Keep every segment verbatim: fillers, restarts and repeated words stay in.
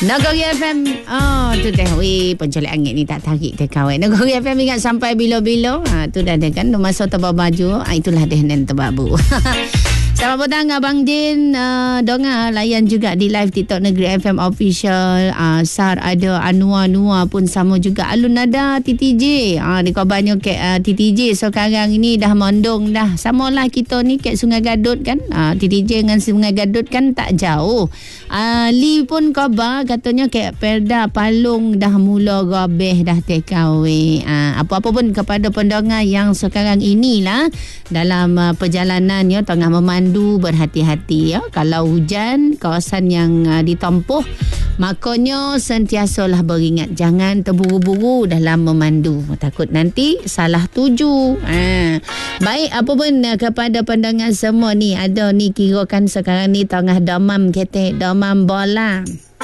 Nagori F M. Oh, tu dah. Weh, pencolek angin ni tak tarik dia kawan. Nagori F M ingat sampai bila-bila. Ha, tu dah ada kan. Masa tebak baju. Ha, itulah dia nan tebabu. Selamat petang Abang Din. uh, Donga layan juga di live TikTok Negeri F M Official. uh, Sar ada, Anwar Nua pun sama juga. Alun ada T T J. uh, Di kabarnya ke uh, T T J sekarang ini dah mondong dah. Samalah kita ni kat Sungai Gadut kan. uh, T T J dengan Sungai Gadut kan tak jauh. uh, Lee pun kabar katanya kat Perda Palung dah mula gabeh dah take away. uh, Apa-apa pun kepada pendengar yang sekarang inilah dalam uh, perjalanan ya, tengah memandu, berhati-hati ya. Kalau hujan kawasan yang uh, ditempuh, makanya sentiasalah beringat jangan terburu-buru dalam memandu, takut nanti salah tuju. ha. Baik, apa pun uh, kepada pendengar semua ni, ada ni kirakan sekarang ni tengah domam ketek, domam bola.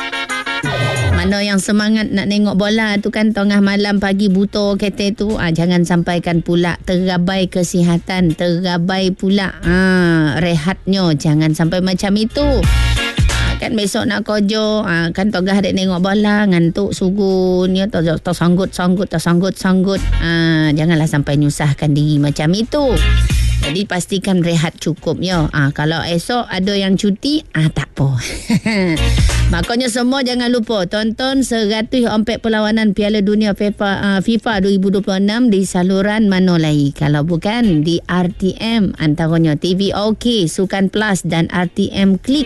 Mana yang semangat nak tengok bola tu kan tengah malam pagi buta kete tu, ah, jangan sampaikan pula terabai kesihatan, terabai pula ah, rehatnya, jangan sampai macam itu. ah, kan besok nak kerja, ah, kan tengah dek tengok bola, ngantuk sugun ya, tersanggut-sanggut tersanggut-sanggut. ah, janganlah sampai nyusahkan diri macam itu. Jadi pastikan rehat cukup ya. Ah, kalau esok ada yang cuti, ah tak apa. Makanya semua jangan lupa tonton seratus empat perlawanan Piala Dunia FIFA, uh, FIFA dua ribu dua puluh enam di saluran mana lagi. Kalau bukan di R T M, antaranya T V OK, Sukan Plus dan R T M Klik.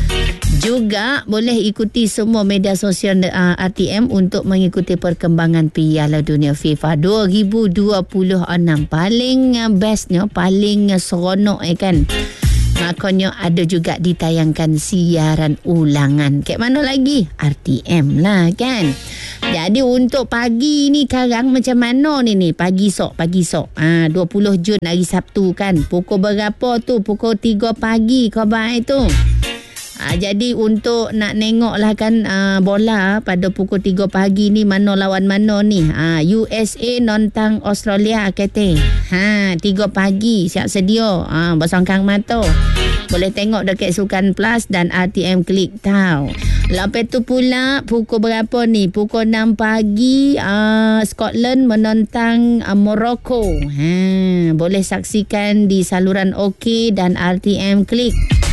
Juga boleh ikuti semua media sosial uh, R T M untuk mengikuti perkembangan Piala Dunia FIFA dua ribu dua puluh enam. Paling uh, bestnya, paling uh, seronok eh kan. Makanya ada juga ditayangkan siaran ulangan. Kat mana lagi? R T M lah kan. Jadi untuk pagi ni sekarang macam mana ni ni? Pagi sok, pagi sok. Ah, dua puluh Jun hari Sabtu kan. Pukul berapa tu? Pukul tiga pagi khabar itu. Ha, jadi untuk nak tengok lah kan uh, bola pada pukul tiga pagi ni, mana lawan mana ni. ha, U S A nontang Australia kata. Ha, tiga pagi siap sedia. Ha, bersangkang mata. Boleh tengok dekat Sukan Plus dan R T M Klik tau. Lepas tu pula pukul berapa ni? Pukul enam pagi uh, Scotland menentang uh, Morocco. Ha, boleh saksikan di saluran OK dan R T M Klik.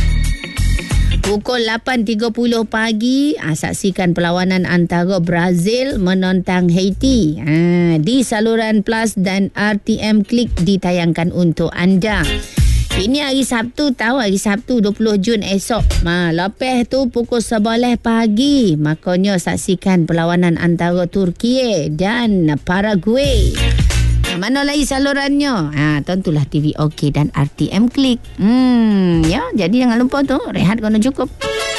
Pukul lapan tiga puluh pagi, ah, saksikan perlawanan antara Brazil menentang Haiti. Ah, di saluran Plus dan R T M Klik ditayangkan untuk anda. Ini hari Sabtu tahu, hari Sabtu dua puluh Jun esok. Ma, lepas tu pukul sebelas pagi, makanya saksikan perlawanan antara Turki dan Paraguay. Mana lagi salurannya? Ha, tentulah T V OK dan R T M Klik. Hmm, ya, jadi jangan lupa tu rehat kena cukup.